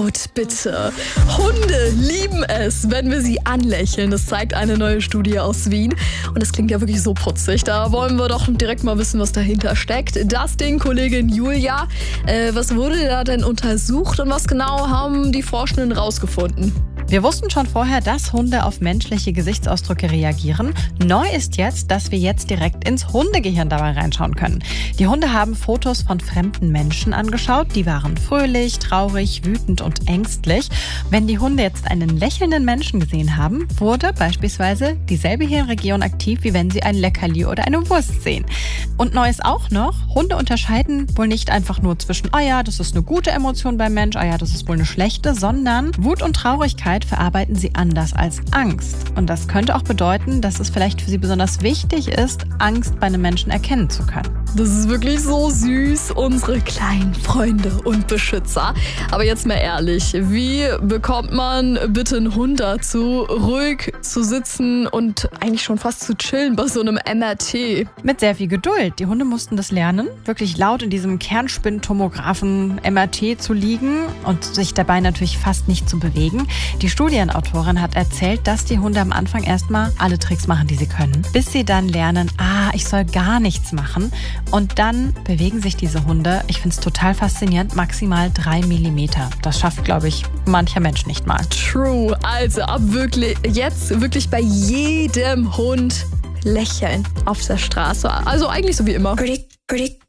laut, bitte. Hunde lieben es, wenn wir sie anlächeln. Das zeigt eine neue Studie aus Wien. Und das klingt ja wirklich so putzig. Da wollen wir doch direkt mal wissen, was dahinter steckt. Das Ding, Kollegin Julia. Was wurde da denn untersucht und was genau haben die Forschenden rausgefunden? Wir wussten schon vorher, dass Hunde auf menschliche Gesichtsausdrücke reagieren. Neu ist jetzt, dass wir jetzt direkt ins Hundegehirn dabei reinschauen können. Die Hunde haben Fotos von fremden Menschen angeschaut. Die waren fröhlich, traurig, wütend und ängstlich. Wenn die Hunde jetzt einen lächelnden Menschen gesehen haben, wurde beispielsweise dieselbe Hirnregion aktiv, wie wenn sie ein Leckerli oder eine Wurst sehen. Und neu ist auch noch, Hunde unterscheiden wohl nicht einfach nur zwischen, ah ja, das ist eine gute Emotion beim Mensch, ah ja, das ist wohl eine schlechte, sondern Wut und Traurigkeit verarbeiten sie anders als Angst. Und das könnte auch bedeuten, dass es vielleicht für sie besonders wichtig ist, Angst bei einem Menschen erkennen zu können. Das ist wirklich so süß, unsere kleinen Freunde und Beschützer. Aber jetzt mal ehrlich, wie bekommt man bitte einen Hund dazu, ruhig zu sitzen und eigentlich schon fast zu chillen bei so einem MRT? Mit sehr viel Geduld. Die Hunde mussten das lernen, wirklich laut in diesem Kernspintomographen MRT zu liegen und sich dabei natürlich fast nicht zu bewegen. Die Studienautorin hat erzählt, dass die Hunde am Anfang erstmal alle Tricks machen, die sie können, bis sie dann lernen, ich soll gar nichts machen. Und dann bewegen sich diese Hunde, ich finde es total faszinierend, maximal 3 Millimeter. Das schafft, glaube ich, mancher Mensch nicht mal. True. Also ab jetzt wirklich bei jedem Hund lächeln auf der Straße. Also eigentlich so wie immer. Pretty